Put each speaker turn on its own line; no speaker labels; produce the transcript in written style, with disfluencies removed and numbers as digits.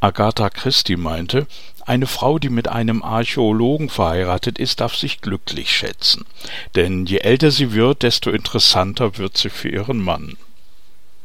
Agatha Christie meinte, eine Frau, die mit einem Archäologen verheiratet ist, darf sich glücklich schätzen, denn je älter sie wird, desto interessanter wird sie für ihren Mann.